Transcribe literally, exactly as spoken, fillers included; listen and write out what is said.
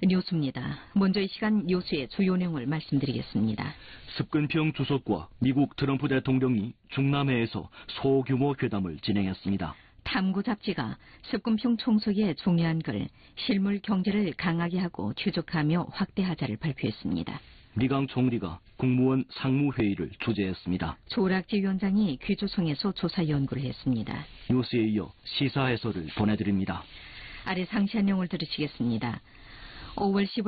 뉴스입니다. 먼저 이 시간 뉴스의 주요 내용을 말씀드리겠습니다. 습근평 주석과 미국 트럼프 대통령이 중남해에서 소규모 회담을 진행했습니다. 탐구 잡지가 습근평 총석의 중요한 글, 실물 경제를 강하게 하고 추적하며 확대하자를 발표했습니다. 미강 총리가 국무원 상무회의를 주재했습니다. 조락지 위원장이 귀주성에서 조사 연구를 했습니다. 뉴스에 이어 시사 해설을 보내드립니다. 아래 상세한 내용을 들으시겠습니다. 오월 십오 일